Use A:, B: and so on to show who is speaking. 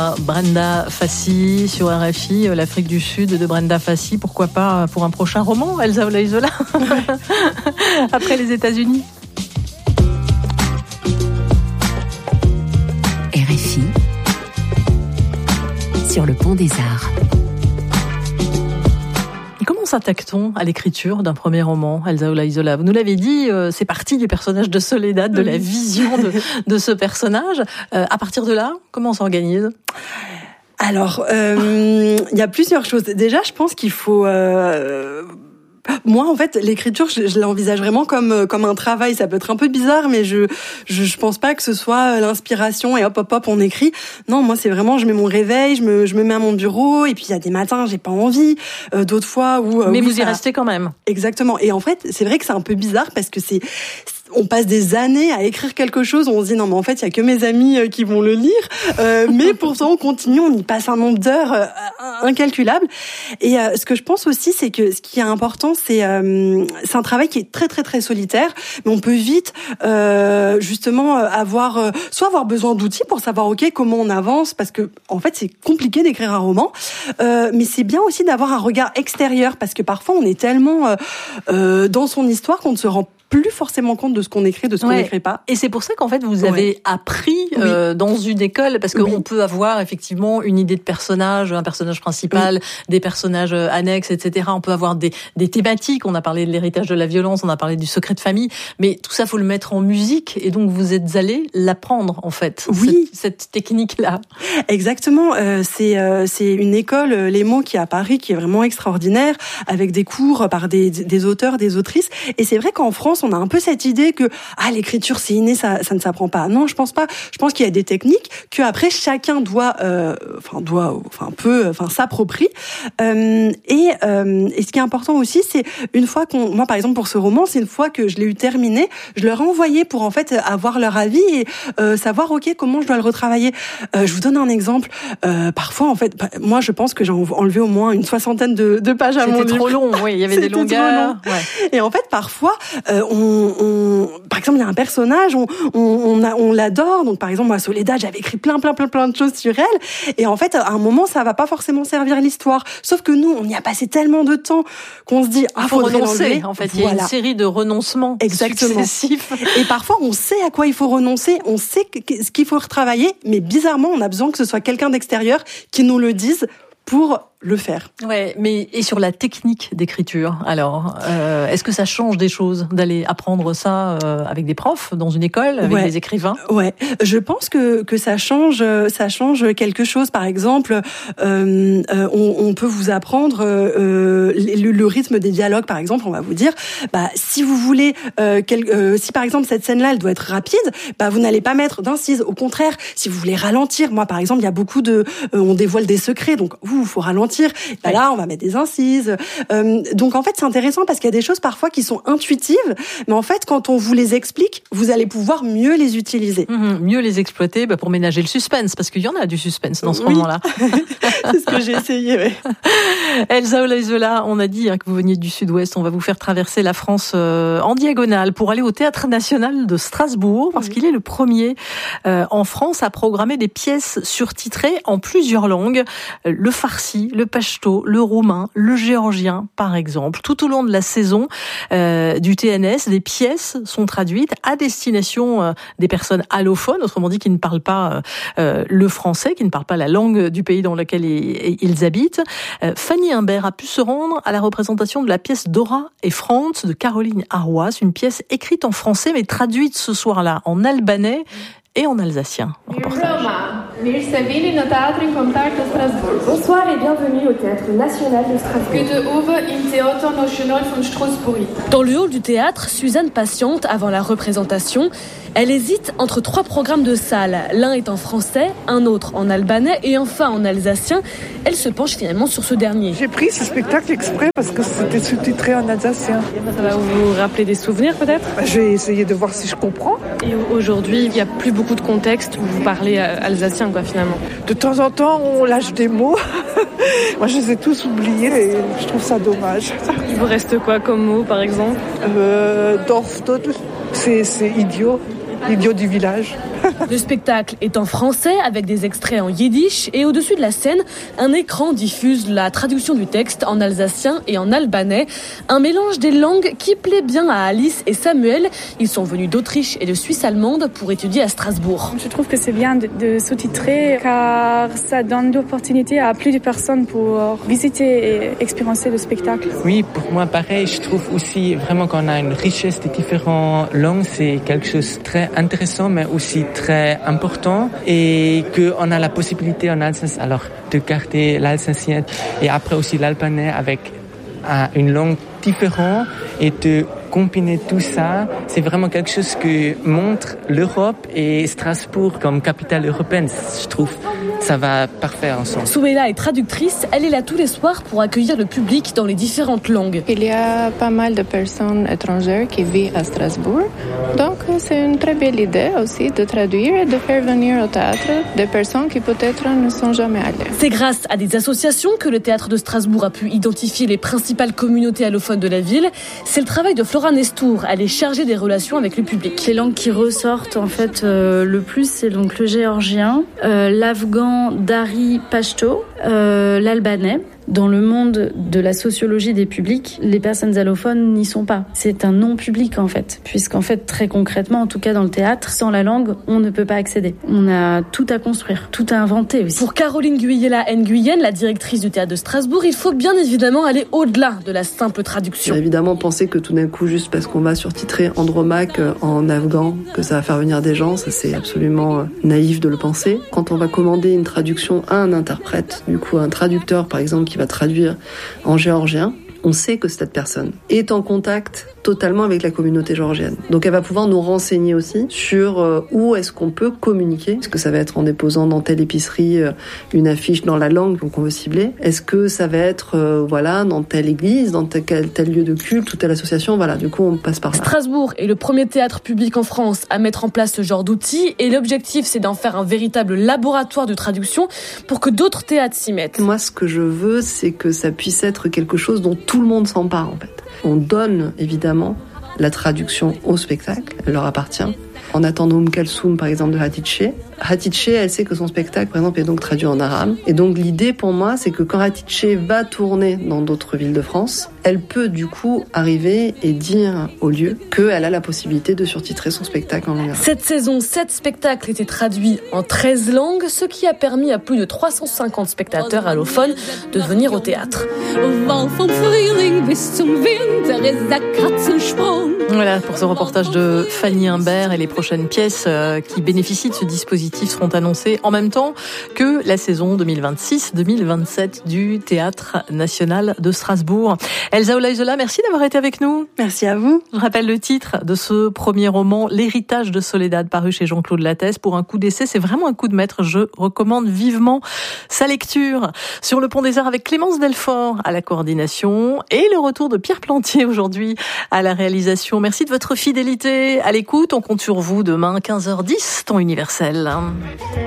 A: demain Brenda Fassi sur RFI, l'Afrique du Sud de Brenda Fassi. Pourquoi pas pour un prochain roman, Elsa Olaizola, après les États-Unis.
B: RFI sur le pont des Arts.
A: Comment s'attaque-t-on à l'écriture d'un premier roman, Elsa Olaizola? Vous nous l'avez dit, c'est parti du personnage de Soledad, de la vision de ce personnage. À partir de là, comment on s'organise?
C: Alors, il y a plusieurs choses. Déjà, je pense qu'il faut... Moi, en fait, l'écriture, je l'envisage vraiment comme un travail. Ça peut être un peu bizarre, mais je pense pas que ce soit l'inspiration et hop, on écrit. Non, moi, c'est vraiment, je mets mon réveil, je me mets à mon bureau, et puis il y a des matins, j'ai pas envie, d'autres fois où...
A: Mais vous y restez quand même.
C: Exactement. Et en fait, c'est vrai que c'est un peu bizarre parce que on passe des années à écrire quelque chose, on se dit non mais en fait il y a que mes amis qui vont le lire, mais pourtant on continue, on y passe un nombre d'heures incalculable. Et ce que je pense aussi, c'est que ce qui est important, c'est un travail qui est très très très solitaire, mais on peut vite justement avoir besoin d'outils pour savoir ok comment on avance, parce que en fait c'est compliqué d'écrire un roman, mais c'est bien aussi d'avoir un regard extérieur, parce que parfois on est tellement dans son histoire qu'on ne se rend plus forcément compte de ce qu'on écrit, de ce qu'on n'écrit pas.
A: Et c'est pour ça qu'en fait vous avez appris dans une école, parce qu'on peut avoir effectivement une idée de personnage, un personnage principal, des personnages annexes, etc. On peut avoir des thématiques. On a parlé de l'héritage de la violence, on a parlé du secret de famille, mais tout ça faut le mettre en musique. Et donc vous êtes allé l'apprendre en fait. Cette technique-là.
C: Exactement. C'est une école, Les Mots, qui est à Paris, qui est vraiment extraordinaire, avec des cours par des auteurs, des autrices. Et c'est vrai qu'en France, on a un peu cette idée que l'écriture c'est inné, ça ne s'apprend pas. Non, je pense pas. Je pense qu'il y a des techniques que après chacun s'approprie. Et ce qui est important aussi, c'est une fois moi par exemple pour ce roman, c'est une fois que je l'ai eu terminé, je leur ai envoyé pour en fait avoir leur avis et savoir ok comment je dois le retravailler. Je vous donne un exemple. Parfois en fait, moi je pense que j'ai enlevé au moins une 60aine de pages à mon livre.
A: C'était trop long. Oui, il y avait des longueurs.
C: Ouais. Et en fait parfois par exemple, il y a un personnage, on l'adore. Donc, par exemple, moi, Soledad, j'avais écrit plein de choses sur elle. Et en fait, à un moment, ça va pas forcément servir l'histoire. Sauf que nous, on y a passé tellement de temps qu'on se dit,
A: faut renoncer. En fait, il y a une série de renoncements successifs.
C: Et parfois, on sait à quoi il faut renoncer, on sait ce qu'il faut retravailler, mais bizarrement, on a besoin que ce soit quelqu'un d'extérieur qui nous le dise pour le faire.
A: Ouais, mais et sur la technique d'écriture, alors, est-ce que ça change des choses d'aller apprendre ça avec des profs dans une école, avec des écrivains?
C: Ouais, je pense que ça change quelque chose. Par exemple, on peut vous apprendre le rythme des dialogues. Par exemple, on va vous dire, si vous voulez, si par exemple cette scène-là, elle doit être rapide, vous n'allez pas mettre d'incise. Au contraire, si vous voulez ralentir, moi par exemple, il y a beaucoup on dévoile des secrets, donc il faut ralentir. Là, on va mettre des incises. Donc, en fait, c'est intéressant parce qu'il y a des choses parfois qui sont intuitives, mais en fait, quand on vous les explique, vous allez pouvoir mieux les utiliser.
A: Mieux les exploiter pour ménager le suspense, parce qu'il y en a du suspense dans ce roman-là.
C: C'est ce que j'ai essayé,
A: Elsa Olaizola, on a dit que vous veniez du Sud-Ouest. On va vous faire traverser la France en diagonale pour aller au Théâtre National de Strasbourg, parce qu'il est le premier en France à programmer des pièces surtitrées en plusieurs langues. Le farsi, le pachto, le roumain, le géorgien, par exemple. Tout au long de la saison du TNS, des pièces sont traduites à destination des personnes allophones, autrement dit qui ne parlent pas le français, qui ne parlent pas la langue du pays dans lequel ils habitent. Fanny Imbert a pu se rendre à la représentation de la pièce Dora et Franz de Caroline Harouas, une pièce écrite en français mais traduite ce soir-là en albanais et en alsacien.
D: Bonsoir et bienvenue au Théâtre National de Strasbourg. Dans le hall du théâtre, Suzanne patiente avant la représentation. Elle hésite entre 3 programmes de salle. L'un est en français, un autre en albanais et enfin en alsacien. Elle se penche finalement sur ce dernier.
E: J'ai pris ce spectacle exprès parce que c'était sous-titré en alsacien.
D: Ça va vous rappeler des souvenirs peut-être ?
E: Je vais essayer de voir si je comprends.
D: Et aujourd'hui, il n'y a plus beaucoup de contexte où vous parlez alsacien finalement.
E: De temps en temps, on lâche des mots. Moi, je les ai tous oubliés et je trouve ça dommage.
D: Il vous reste quoi comme mot par exemple ?
E: Dorfdodl, c'est idiot. Idiot du village.
D: Le spectacle est en français avec des extraits en yiddish et au-dessus de la scène, un écran diffuse la traduction du texte en alsacien et en albanais. Un mélange des langues qui plaît bien à Alice et Samuel. Ils sont venus d'Autriche et de Suisse allemande pour étudier à Strasbourg.
F: Je trouve que c'est bien de sous-titrer car ça donne l'opportunité à plus de personnes pour visiter et expérimenter le spectacle.
G: Oui, pour moi pareil, je trouve aussi vraiment qu'on a une richesse de différentes langues, c'est quelque chose de très intéressant mais aussi très important et qu'on a la possibilité en Alsace alors de garder l'alsacien et après aussi l'albanais avec une langue différente et de combiner tout ça, c'est vraiment quelque chose que montre l'Europe et Strasbourg comme capitale européenne. Je trouve ça va parfait ensemble.
D: Souela est traductrice, elle est là tous les soirs pour accueillir le public dans les différentes langues.
H: Il y a pas mal de personnes étrangères qui vivent à Strasbourg, donc c'est une très belle idée aussi de traduire et de faire venir au théâtre des personnes qui peut-être ne sont jamais allées.
D: C'est grâce à des associations que le théâtre de Strasbourg a pu identifier les principales communautés allophones de la ville. C'est le travail de Flora Nestour, elle est chargée des relations avec le public.
I: Les langues qui ressortent en fait le plus, c'est donc le géorgien, l'afghan, dari, pashto, l'albanais. Dans le monde de la sociologie des publics, les personnes allophones n'y sont pas. C'est un non-public en fait, puisqu'en fait très concrètement, en tout cas dans le théâtre, sans la langue, on ne peut pas accéder. On a tout à construire, tout à inventer aussi.
D: Pour Caroline Guyela Nguyen, la directrice du théâtre de Strasbourg, il faut bien évidemment aller au-delà de la simple traduction.
J: Évidemment, penser que tout d'un coup, juste parce qu'on va surtitrer Andromaque en afghan, que ça va faire venir des gens, ça c'est absolument naïf de le penser. Quand on va commander une traduction à un interprète, du coup un traducteur par exemple qui va traduire en géorgien, on sait que cette personne est en contact totalement avec la communauté géorgienne. Donc elle va pouvoir nous renseigner aussi sur où est-ce qu'on peut communiquer. Est-ce que ça va être en déposant dans telle épicerie une affiche dans la langue qu'on veut cibler? Est-ce que ça va être dans telle église, dans tel lieu de culte ou telle association? Voilà, du coup on passe par là.
D: Strasbourg est le premier théâtre public en France à mettre en place ce genre d'outils et l'objectif c'est d'en faire un véritable laboratoire de traduction pour que d'autres théâtres s'y mettent.
J: Moi ce que je veux c'est que ça puisse être quelque chose dont tout le monde s'empare en fait. On donne évidemment la traduction au spectacle, elle leur appartient. En attendant Kalsoum par exemple de Hatice, elle sait que son spectacle par exemple est donc traduit en arabe. Et donc l'idée pour moi c'est que quand Hatice va tourner dans d'autres villes de France, elle peut du coup arriver et dire au lieu qu'elle a la possibilité de surtitrer son spectacle en langue arabe.
D: Cette saison, 7 spectacles étaient traduits en 13 langues, ce qui a permis à plus de 350 spectateurs allophones de venir au théâtre.
A: Voilà pour ce reportage de Fanny Imbert, et les prochaines pièces qui bénéficient de ce dispositif seront annoncées en même temps que la saison 2026-2027 du Théâtre National de Strasbourg. Elsa Olaizola, merci d'avoir été avec nous.
C: Merci à vous.
A: Je rappelle le titre de ce premier roman, L'héritage de Soledad, paru chez Jean-Claude Lattès. Pour un coup d'essai, c'est vraiment un coup de maître. Je recommande vivement sa lecture. Sur le Pont des Arts avec Clémence Delfort à la coordination et le retour de Pierre Plantier aujourd'hui à la réalisation. Merci de votre fidélité à l'écoute. On compte sur vous demain 15h10, temps universel.